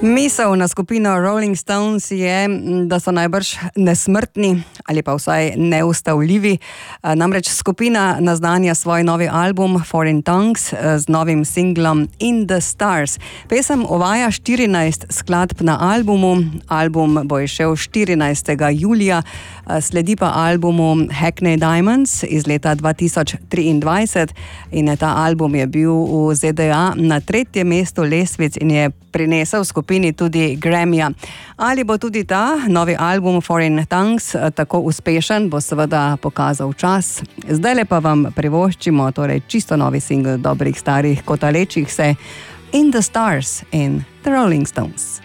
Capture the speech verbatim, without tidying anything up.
Misel na skupino Rolling Stones je, da so najbrž nesmrtni ali pa vsaj neustavljivi. Namreč skupina naznanja svoj novi album Foreign Tongues z novim singlom In the Stars. Pesem uvaja štirinajst skladb na albumu. Album bo izšel štirinajstega julija, sledi pa albumu Hackney Diamonds iz leta dva tisoč triindvajset in ta album je bil v Z D A na tretjem mestu lestvic in je prinesel skupini tudi Grammyja. Ali bo tudi ta novi album Foreign Tongues tako uspešen, bo seveda pokazal čas. Zdajle pa vam privoščimo torej čisto novi singl dobrih starih kotalečih se In the Stars in The Rolling Stones.